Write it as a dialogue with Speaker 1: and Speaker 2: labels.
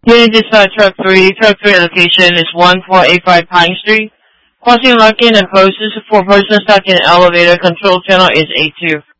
Speaker 1: Unit dispatch truck 3. Truck 3 location is 1485 Pine Street. Crossing lock-in and closes for person stuck in elevator. Control channel is A2.